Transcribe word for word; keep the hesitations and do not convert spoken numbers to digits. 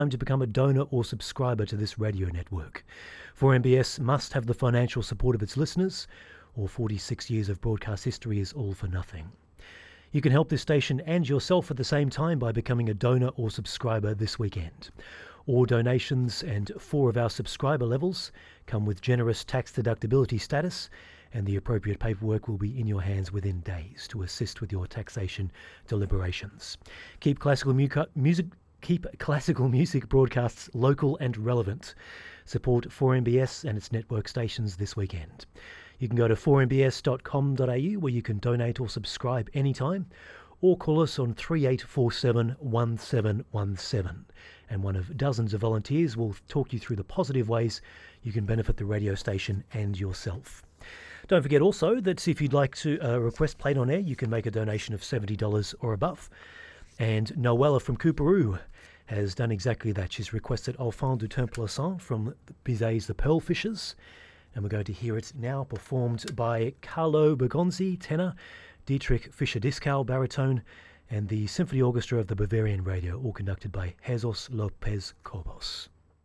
time to become a donor or subscriber to this radio network. four M B S must have the financial support of its listeners, or forty-six years of broadcast history is all for nothing. You can help this station and yourself at the same time by becoming a donor or subscriber this weekend. All donations and four of our subscriber levels come with generous tax deductibility status, and the appropriate paperwork will be in your hands within days to assist with your taxation deliberations. Keep classical mu- music keep classical music broadcasts local and relevant. Support four M B S and its network stations this weekend. You can go to four m b s dot com dot a u where you can donate or subscribe anytime, or call us on three eight four seven, one seven one seven. And one of dozens of volunteers will talk you through the positive ways you can benefit the radio station and yourself. Don't forget also that if you'd like to uh, request played on air, you can make a donation of seventy dollars or above. And Noella from Cooperoo has done exactly that. She's requested Enfant du Temple Saint from Bizet's The Pearl Fishers. And we're going to hear it now performed by Carlo Bergonzi, tenor, Dietrich Fischer-Dieskau, baritone, and the Symphony Orchestra of the Bavarian Radio, all conducted by Jesus Lopez Cobos.